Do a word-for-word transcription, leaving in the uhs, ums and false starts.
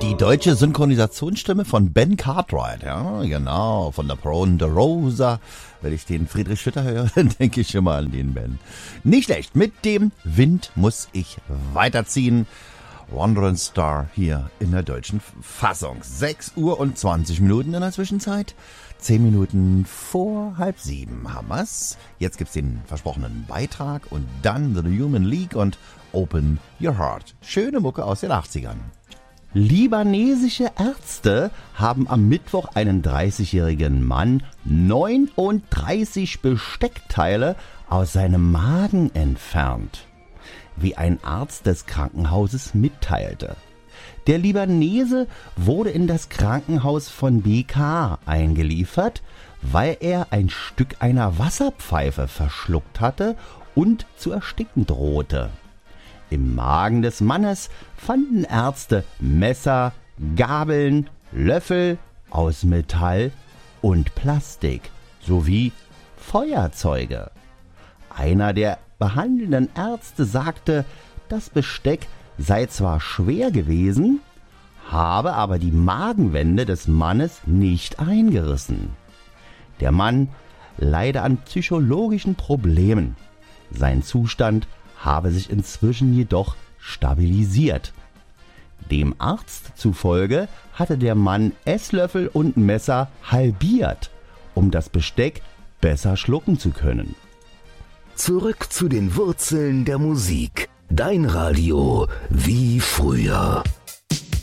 Die deutsche Synchronisationsstimme von Ben Cartwright, ja, genau, von der Ponderosa. Wenn ich den Friedrich Schütter höre, dann denke ich schon mal an den Ben. Nicht schlecht, mit dem Wind muss ich weiterziehen. Wandering Star hier in der deutschen Fassung. sechs Uhr und zwanzig Minuten in der Zwischenzeit. zehn Minuten vor halb sieben haben wir's. Jetzt gibt's den versprochenen Beitrag und dann The Human League und Open Your Heart. Schöne Mucke aus den achtzigern. Libanesische Ärzte haben am Mittwoch einen dreißigjährigen Mann neununddreißig Besteckteile aus seinem Magen entfernt, wie ein Arzt des Krankenhauses mitteilte. Der Libanese wurde in das Krankenhaus von B K eingeliefert, weil er ein Stück einer Wasserpfeife verschluckt hatte und zu ersticken drohte. Im Magen des Mannes fanden Ärzte Messer, Gabeln, Löffel aus Metall und Plastik sowie Feuerzeuge. Einer der behandelnden Ärzte sagte, das Besteck sei zwar schwer gewesen, habe aber die Magenwände des Mannes nicht eingerissen. Der Mann leide an psychologischen Problemen. Sein Zustand habe sich inzwischen jedoch stabilisiert. Dem Arzt zufolge hatte der Mann Esslöffel und Messer halbiert, um das Besteck besser schlucken zu können. Zurück zu den Wurzeln der Musik. Dein Radio wie früher.